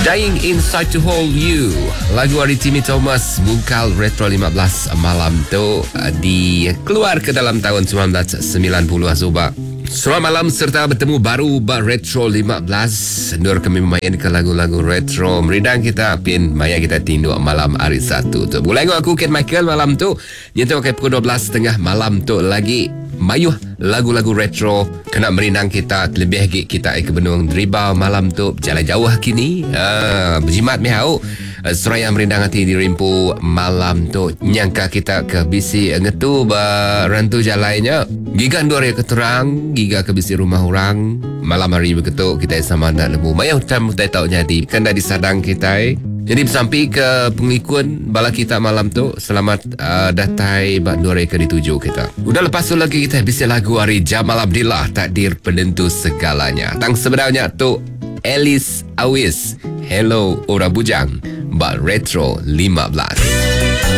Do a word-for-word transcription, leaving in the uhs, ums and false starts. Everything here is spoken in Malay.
Dying Inside to Hold You, lagu dari Timmy Thomas, Bungkal Retro lima belas malam tu uh, di keluar ke dalam tahun sembilan belas sembilan puluh Azuba. Selamat malam serta bertemu baru ba Retro lima belas. Nur kami memayan ke lagu-lagu retro meridang kita pin maya kita tinduk malam hari satu tu. Mulai aku Ken Michael malam tu nyentuh ke pukul dua belas tiga puluh malam tu lagi mayuh lagu-lagu retro kena merindang kita lebih lagi kita ke Benung Dribau malam tu jalan jauh kini ah, berjimat mehau Seraya merindang hati di rimpu malam tu nyangka kita ke bisi ngetu ba rantu jalannya giga dua hari keterang giga ke bisi rumah orang malam hari begitu kita sama nak lebu mayau tam tak tahu jadi kan dah disadang kita eh. Jadi sampai ke pengikut bala kita malam tu selamat uh, datai bak dua hari ke dituju kita. Udah lepas tu lagi kita bisa lagu hari Jamal Abdillah takdir penentu segalanya. Tang sebenarnya tu Alice Awis Hello Ora Bujang bak Retro lima belas.